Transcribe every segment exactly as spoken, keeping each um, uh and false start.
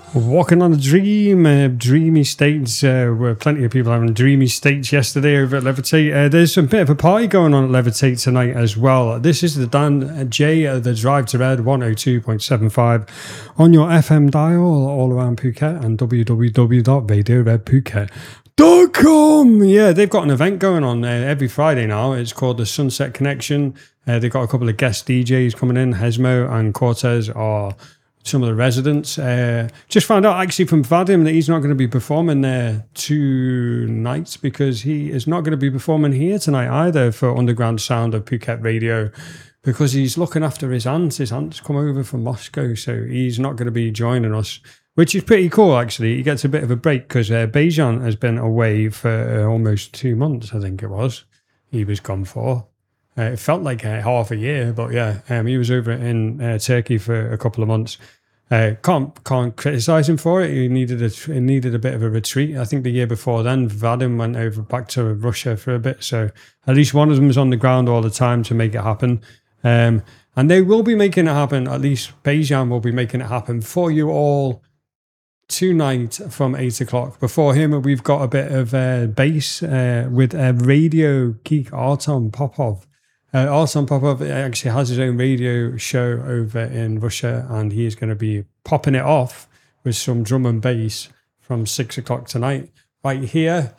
Walking on a dream, uh, dreamy states. Uh, were plenty of people having dreamy states yesterday over at Levitate. Uh, there's a bit of a party going on at Levitate tonight as well. This is the Dan J, uh, the Drive to Red one oh two point seven five on your F M dial all around Phuket and w w w dot radio red phuket dot com. Yeah, they've got an event going on uh, every Friday now. It's called the Sunset Connection. Uh, they've got a couple of guest D Js coming in. Hesmo and Cortez are some of the residents. Uh, just found out actually from Vadim that he's not going to be performing there tonight because he is not going to be performing here tonight either for Underground Sound of Phuket Radio because he's looking after his aunt. His aunt's come over from Moscow, so he's not going to be joining us, which is pretty cool actually. He gets a bit of a break because uh, Bejan has been away for uh, almost two months, I think it was. He was gone for. Uh, it felt like uh, half a year, but yeah, um, he was over in uh, Turkey for a couple of months. Uh, can't can't criticise him for it. He needed a he needed a bit of a retreat. I think the year before then, Vadim went over back to Russia for a bit, so at least one of them is on the ground all the time to make it happen. Um, and they will be making it happen. At least Bejan will be making it happen for you all tonight from eight o'clock. Before him, we've got a bit of uh, bass uh, with a radio geek, Artem Popov. Uh, Artem Popov actually has his own radio show over in Russia, and he is going to be popping it off with some drum and bass from six o'clock tonight, right here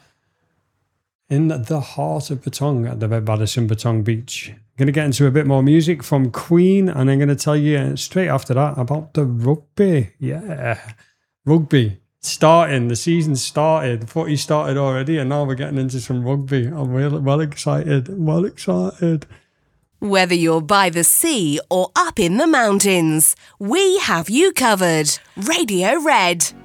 in the heart of Patong at the Badison Patong Beach. I'm going to get into a bit more music from Queen, and I'm going to tell you straight after that about the rugby. Yeah, rugby. Starting, the season started, footy started already, and now we're getting into some rugby. I'm really well excited, well excited. Whether you're by the sea or up in the mountains, we have you covered. Radio Red.